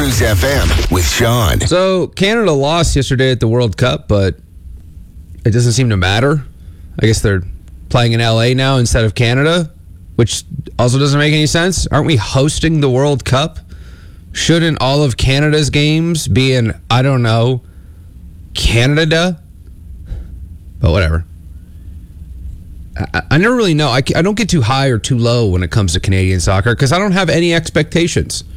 Cruise FM with Sean. So Canada lost yesterday at the World Cup, but it doesn't seem to matter. I guess they're playing in LA now instead of Canada, which also doesn't make any sense. Aren't we hosting the World Cup? Shouldn't all of Canada's games be in, I don't know, Canada? But whatever. I never really know. I don't get too high or too low when it comes to Canadian soccer because I don't have any expectations.